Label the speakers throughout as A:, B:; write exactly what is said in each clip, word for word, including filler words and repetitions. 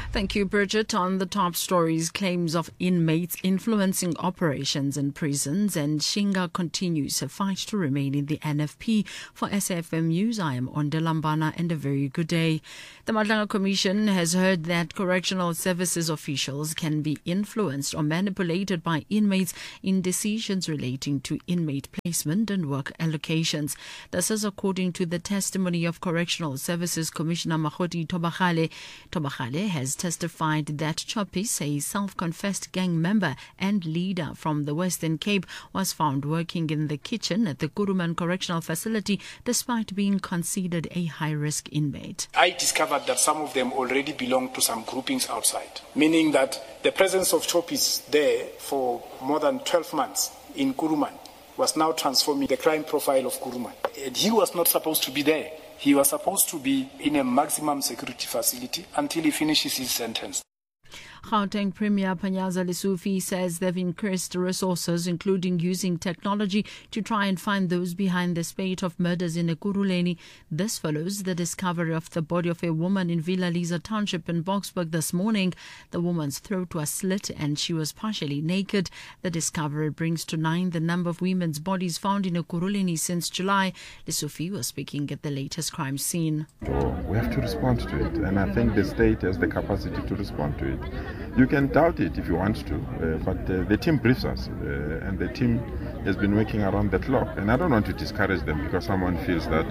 A: Thank you, Bridget. On the top stories, claims of inmates influencing operations in prisons, and Shinga continues her fight to remain in the N F P. For S A F M News, I am Onde Lambana, and a very good day. The Madlanga Commission has heard that correctional services officials can be influenced or manipulated by inmates in decisions relating to inmate placement and work allocations. This is according to the testimony of Correctional Services Commissioner Mahoti Tobagale. Tobagale has testified that Chopis, a self-confessed gang member and leader from the Western Cape, was found working in the kitchen at the Kuruman Correctional Facility despite being considered a high-risk inmate.
B: I discovered that some of them already belong to some groupings outside, meaning that the presence of Chopis there for more than twelve months in Kuruman was now transforming the crime profile of Kuruman. And he was not supposed to be there. He was supposed to be in a maximum security facility until he finishes his sentence.
A: Gauteng Premier Panyaza Lesufi says they've increased resources, including using technology, to try and find those behind the spate of murders in Ekurhuleni. This follows the discovery of the body of a woman in Villa Lisa Township in Boksburg this morning. The woman's throat was slit and she was partially naked. The discovery brings to nine the number of women's bodies found in Ekurhuleni since July. Lesufi was speaking at the latest crime scene.
C: We have to respond to it, and I think the state has the capacity to respond to it. You can doubt it if you want to, uh, but uh, the team briefs us, uh, and the team has been working around the clock. And I don't want to discourage them because someone feels that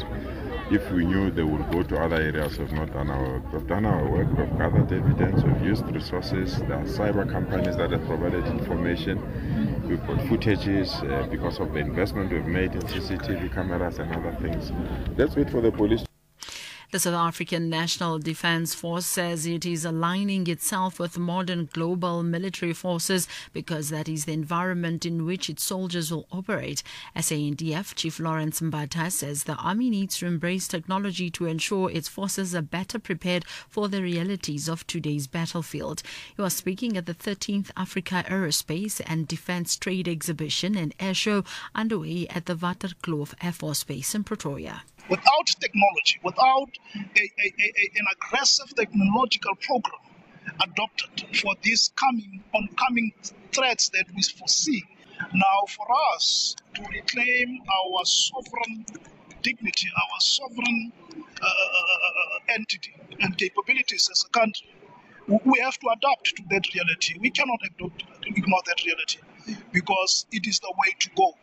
C: if we knew they would go to other areas, we've not done our work. We've done our work, we've gathered evidence, we've used resources. There are cyber companies that have provided information. We've got footages uh, because of the investment we've made in C C T V cameras and other things. Let's wait for the police.
A: The South African National Defence Force says it is aligning itself with modern global military forces because that is the environment in which its soldiers will operate. S A N D F Chief Lawrence Mbatha says the Army needs to embrace technology to ensure its forces are better prepared for the realities of today's battlefield. He was speaking at the thirteenth Africa Aerospace and Defence Trade Exhibition and Airshow underway at the Waterkloof Air Force Base in Pretoria.
D: Without technology, without a, a, a, an aggressive technological program adopted for these coming oncoming threats that we foresee, now for us to reclaim our sovereign dignity, our sovereign uh, entity and capabilities as a country, we have to adapt to that reality. We cannot adopt, ignore that reality because it is the way to go.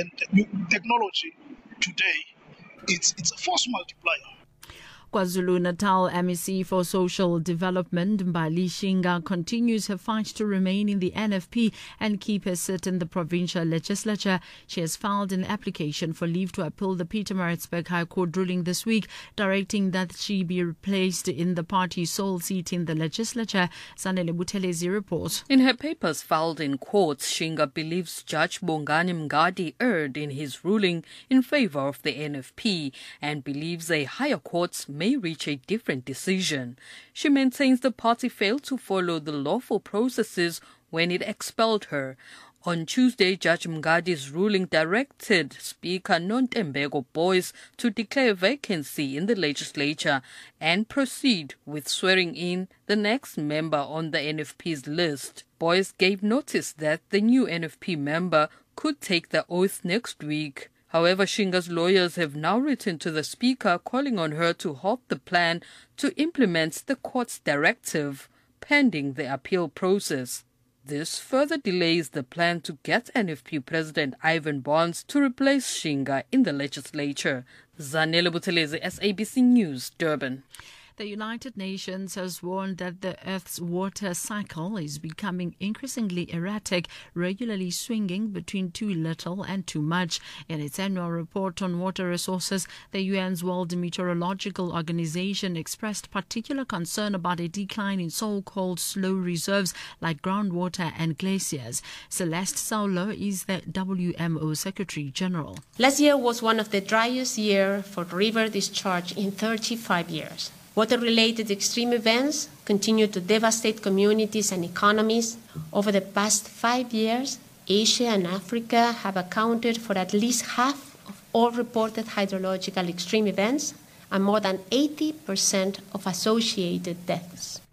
D: And technology today, It's, it's a force multiplier.
A: KwaZulu-Natal M E C for Social Development, Mbali Shinga, continues her fight to remain in the N F P and keep her seat in the provincial legislature. She has filed an application for leave to appeal the Pietermaritzburg High Court ruling this week, directing that she be replaced in the party's sole seat in the legislature. Sanele Buthelezi reports.
E: In her papers filed in courts, Shinga believes Judge Bongani Mngadi erred in his ruling in favor of the N F P and believes a higher court's may reach a different decision. She maintains the party failed to follow the lawful processes when it expelled her. On Tuesday, Judge Mngadi's ruling directed Speaker Nontembeko Boyce to declare vacancy in the legislature and proceed with swearing in the next member on the N F P's list. Boyce gave notice that the new N F P member could take the oath next week. However, Shinga's lawyers have now written to the Speaker calling on her to halt the plan to implement the court's directive pending the appeal process. This further delays the plan to get N F P President Ivan Barnes to replace Shinga in the legislature. Zanele Buthelezi, S A B C News, Durban.
A: The United Nations has warned that the Earth's water cycle is becoming increasingly erratic, regularly swinging between too little and too much. In its annual report on water resources, the U N's World Meteorological Organization expressed particular concern about a decline in so-called slow reserves like groundwater and glaciers. Celeste Saulo is the W M O Secretary General.
F: Last year was one of the driest years for river discharge in thirty-five years. Water-related extreme events continue to devastate communities and economies. Over the past five years, Asia and Africa have accounted for at least half of all reported hydrological extreme events and more than eighty percent of associated deaths.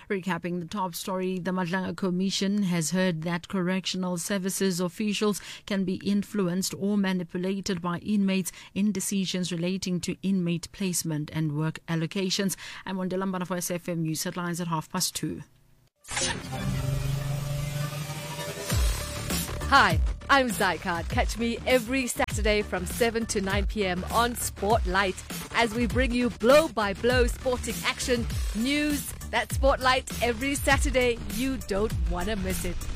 A: Recapping the top story, the Madlanga Commission has heard that correctional services officials can be influenced or manipulated by inmates in decisions relating to inmate placement and work allocations. I'm Wandela Mbana for S F M News Headlines at half past two.
G: Hi, I'm Zycard. Catch me every Saturday from seven to nine p.m. on Spotlight as we bring you blow-by-blow sporting action, news. That Spotlight every Saturday. You don't want to miss it.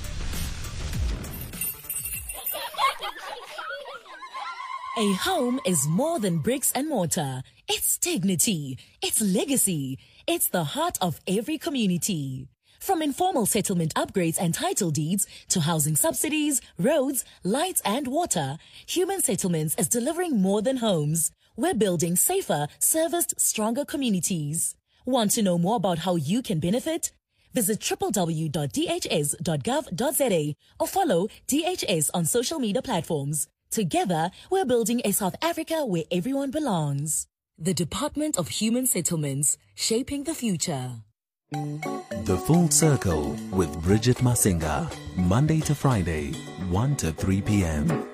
H: A home is more than bricks and mortar. It's dignity. It's legacy. It's the heart of every community. From informal settlement upgrades and title deeds to housing subsidies, roads, lights and water, Human Settlements is delivering more than homes. We're building safer, serviced, stronger communities. Want to know more about how you can benefit? Visit w w w dot d h s dot gov dot z a or follow D H S on social media platforms. Together, we're building a South Africa where everyone belongs. The Department of Human Settlements, shaping the future.
I: The Full Circle with Bridget Masinga, Monday to Friday, one to three p.m.